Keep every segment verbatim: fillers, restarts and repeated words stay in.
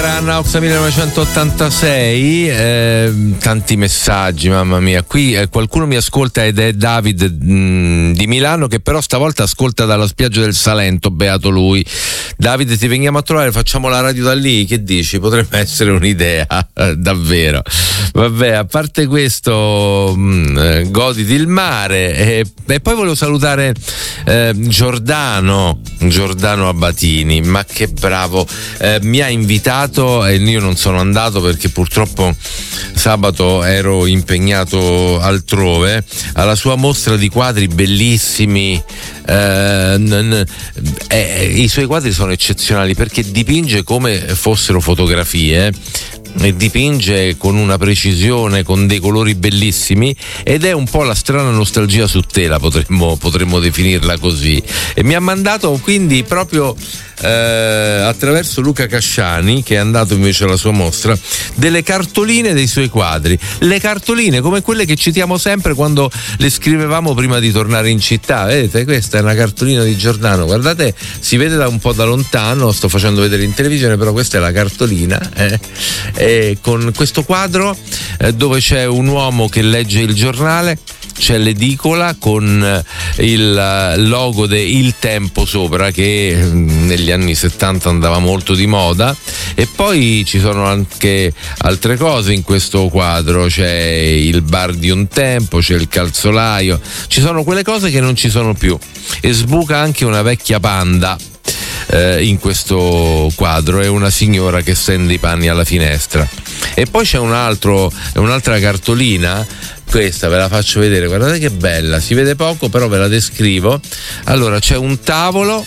Nox millenovecentottantasei, eh, tanti messaggi, mamma mia. Qui eh, qualcuno mi ascolta ed è David mh, di Milano, che però stavolta ascolta dalla spiaggia del Salento, beato lui. David, ti veniamo a trovare, facciamo la radio da lì, che dici? Potrebbe essere un'idea, eh, davvero. Vabbè, a parte questo, mh, goditi il mare. E, e poi volevo salutare eh, Giordano, Giordano Abatini, ma che bravo, eh, mi ha invitato e io non sono andato perché purtroppo sabato ero impegnato altrove, alla sua mostra di quadri bellissimi. Eh, n- n- eh, i suoi quadri sono eccezionali perché dipinge come fossero fotografie e dipinge con una precisione, con dei colori bellissimi, ed è un po' la strana nostalgia su tela, potremmo, potremmo definirla così. E mi ha mandato quindi proprio eh, attraverso Luca Casciani, che è andato invece alla sua mostra, delle cartoline dei suoi quadri, le cartoline come quelle che citiamo sempre quando le scrivevamo prima di tornare in città. Vedete, questa è una cartolina di Giordano, guardate, si vede da un po' da lontano, sto facendo vedere in televisione, però questa è la cartolina, eh. E con questo quadro eh, dove c'è un uomo che legge il giornale, c'è l'edicola con il logo de Il Tempo sopra, che negli anni settanta andava molto di moda, e poi ci sono anche altre cose in questo quadro, c'è il bar di un tempo, c'è il calzolaio, ci sono quelle cose che non ci sono più, e sbuca anche una vecchia panda Eh, in questo quadro, è una signora che stende i panni alla finestra. E poi c'è un altro, un'altra cartolina, questa ve la faccio vedere, guardate che bella, si vede poco però ve la descrivo. Allora, c'è un tavolo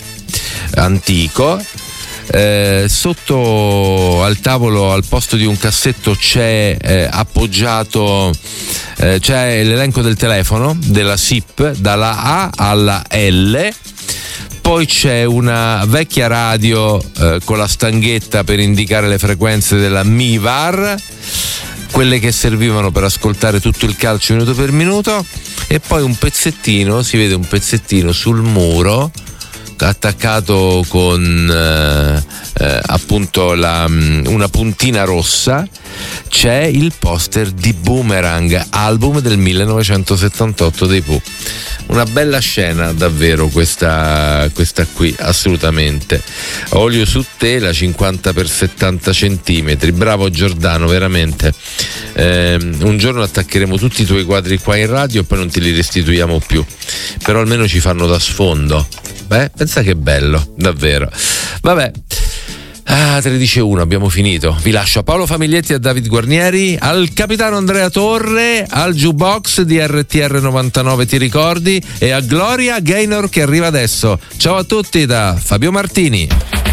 antico, eh, sotto al tavolo, al posto di un cassetto, c'è eh, appoggiato eh, c'è l'elenco del telefono della S I P dalla A alla L. Poi c'è una vecchia radio eh, con la stanghetta per indicare le frequenze della Mivar, quelle che servivano per ascoltare tutto il calcio minuto per minuto, e poi un pezzettino, si vede un pezzettino sul muro attaccato con eh, eh, appunto la, una puntina rossa, c'è il poster di Boomerang, album del millenovecentosettantotto dei Pooh. Una bella scena davvero questa, questa qui, assolutamente. Olio su tela, cinquanta per settanta centimetri, bravo Giordano, veramente. Eh, un giorno attaccheremo tutti i tuoi quadri qua in radio e poi non te li restituiamo più, però almeno ci fanno da sfondo. Beh, pensa che bello, davvero. Vabbè. Ah, tredici e uno, abbiamo finito. Vi lascio a Paolo Famiglietti e a David Guarnieri, al capitano Andrea Torre, al jukebox di R T R novantanove, ti ricordi? E a Gloria Gaynor che arriva adesso. Ciao a tutti da Fabio Martini.